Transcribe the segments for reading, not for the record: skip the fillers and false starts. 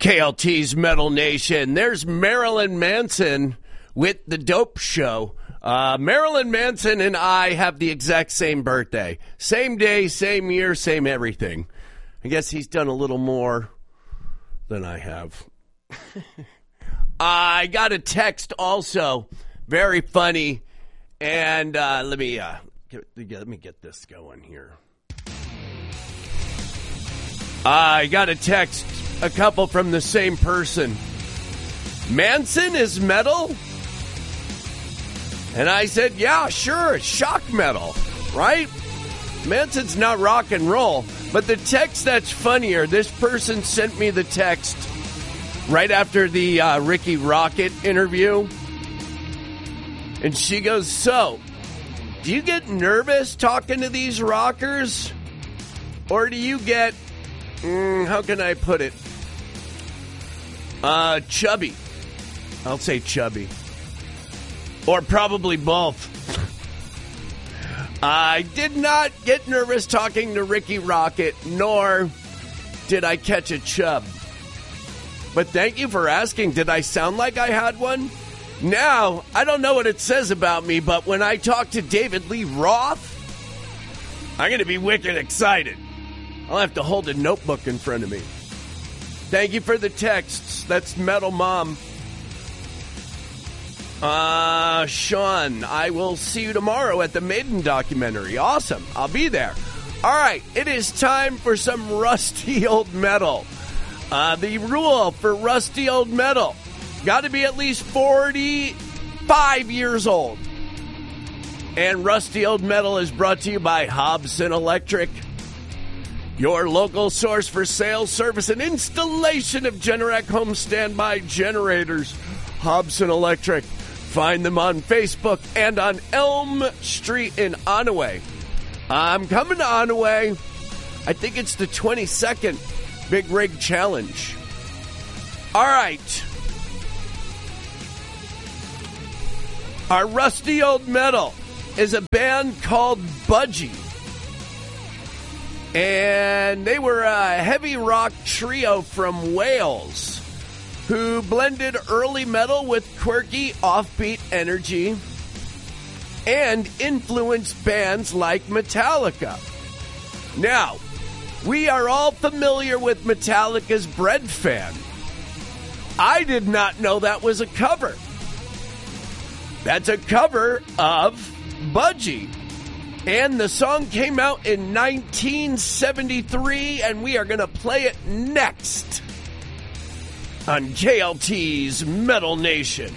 KLT's Metal Nation. There's Marilyn Manson with The Dope Show. Marilyn Manson and I have the exact same birthday. Same day, same year, same everything. I guess he's done a little more than I have. I got a text also. Very funny. And let me get this going here. I got a text. A couple from the same person. Manson is metal? And I said, yeah, sure, it's shock metal, right? Manson's not rock and roll. But the text that's funnier, this person sent me the text right after the Ricky Rocket interview. And she goes, so, do you get nervous talking to these rockers? Or do you get, how can I put it? Chubby. I'll say chubby. Or probably both. I did not get nervous talking to Ricky Rocket, nor did I catch a chub. But thank you for asking. Did I sound like I had one? Now, I don't know what it says about me, but when I talk to David Lee Roth, I'm going to be wicked excited. I'll have to hold a notebook in front of me. Thank you for the texts. That's Metal Mom. Sean, I will see you tomorrow at the Maiden documentary. Awesome. I'll be there. All right. It is time for some rusty old metal. The rule for rusty old metal. Got to be at least 45 years old. And rusty old metal is brought to you by Hobson Electric. Your local source for sales, service, and installation of Generac home standby generators. Hobson Electric. Find them on Facebook and on Elm Street in Onaway. I'm coming to Onaway. I think it's the 22nd Big Rig Challenge. All right. Our rusty old metal is a band called Budgie. And they were a heavy rock trio from Wales who blended early metal with quirky offbeat energy and influenced bands like Metallica. Now, we are all familiar with Metallica's Bread Fan. I did not know that was a cover. That's a cover of Budgie. And the song came out in 1973, and we are going to play it next on KLT's Metal Nation.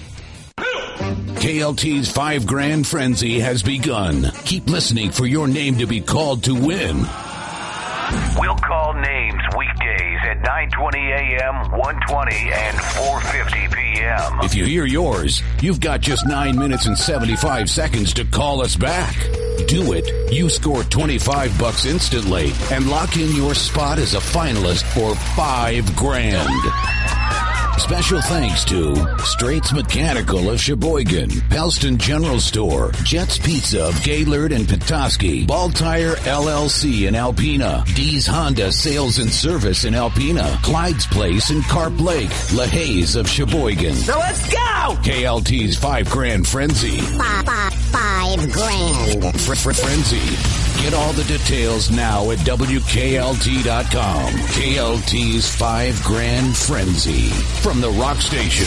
KLT's $5 Grand Frenzy has begun. Keep listening for your name to be called to win. We'll call names weekdays at 9:20 a.m., 1:20, and 4:50 p.m. If you hear yours, you've got just 9 minutes and 75 seconds to call us back. Do it. You score $25 instantly and lock in your spot as a finalist for $5 grand. Special thanks to Straits Mechanical of Sheboygan, Pelston General Store, Jets Pizza of Gaylord and Petoskey, Ball Tire LLC in Alpena, D's Honda Sales and Service in Alpena, Clyde's Place in Carp Lake, LaHaye of Sheboygan. So let's go! KLT's $5 Grand Frenzy. $5 grand. Frenzy. Get all the details now at WKLT.com. KLT's $5 Grand Frenzy. From the rock station,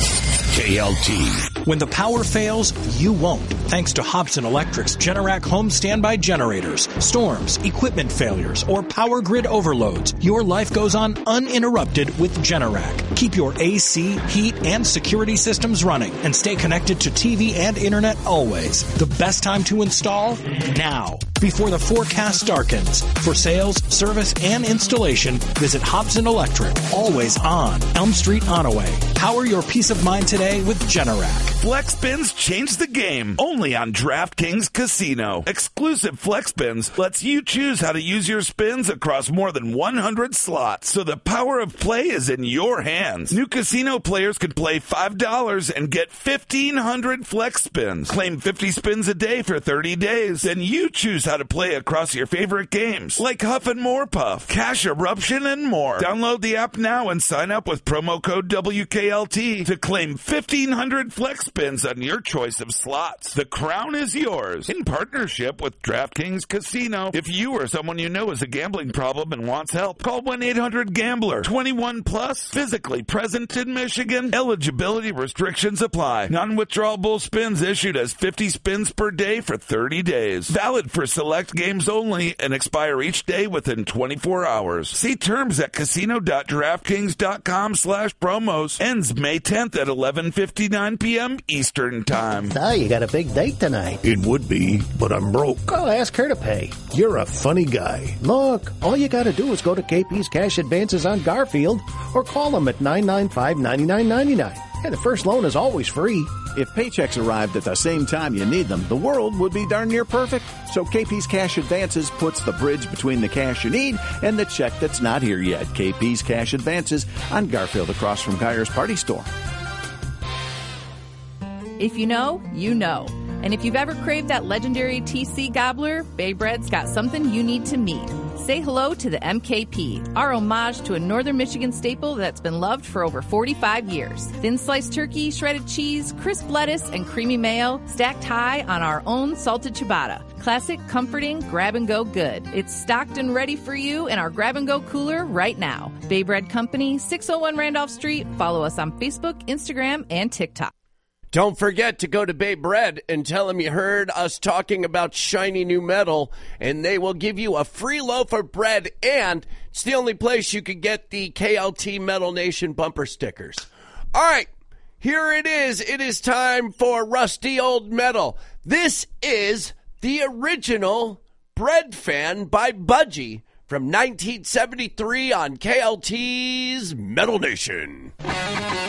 KLT. When the power fails, you won't. Thanks to Hobson Electric's Generac home standby generators, storms, equipment failures, or power grid overloads, your life goes on uninterrupted with Generac. Keep your AC, heat, and security systems running and stay connected to TV and internet always. The best time to install? Now, before the forecast darkens. For sales, service, and installation, visit Hobson Electric, always on Elm Street, Onaway. Power your peace of mind today with Generac. Flex Spins change the game. Only on DraftKings Casino. Exclusive Flex Spins lets you choose how to use your spins across more than 100 slots. So the power of play is in your hands. New casino players can play $5 and get 1,500 Flex Spins. Claim 50 spins a day for 30 days. Then you choose how to play across your favorite games, like Huff and More Puff, Cash Eruption, and more. Download the app now and sign up with promo code WKLT to claim 1,500 Flex Spins on your choice of slots. The crown is yours in partnership with DraftKings Casino. If you or someone you know has a gambling problem and wants help, call 1-800-GAMBLER. 21 plus, physically present in Michigan. Eligibility restrictions apply. Non-withdrawable spins issued as 50 spins per day for 30 days. Valid for select games only and expire each day within 24 hours. See terms at casino.draftkings.com/promos. Ends May 10th at 11:59 p.m. Eastern Time. Ah, you got a big date tonight. It would be, but I'm broke. Oh, ask her to pay. You're a funny guy. Look, all you got to do is go to KP's Cash Advances on Garfield or call them at 995-9999. And the first loan is always free. If paychecks arrived at the same time you need them, the world would be darn near perfect. So KP's Cash Advances puts the bridge between the cash you need and the check that's not here yet. KP's Cash Advances on Garfield across from Geyer's Party Store. If you know, you know. And if you've ever craved that legendary TC Gobbler, Bay Bread's got something you need to meet. Say hello to the MKP, our homage to a Northern Michigan staple that's been loved for over 45 years. Thin sliced turkey, shredded cheese, crisp lettuce, and creamy mayo stacked high on our own salted ciabatta. Classic, comforting, grab-and-go good. It's stocked and ready for you in our grab-and-go cooler right now. Bay Bread Company, 601 Randolph Street. Follow us on Facebook, Instagram, and TikTok. Don't forget to go to Bay Bread and tell them you heard us talking about shiny new metal, and they will give you a free loaf of bread, and it's the only place you could get the KLT Metal Nation bumper stickers. All right, here it is. It is time for Rusty Old Metal. This is the original Bread Fan by Budgie from 1973 on KLT's Metal Nation.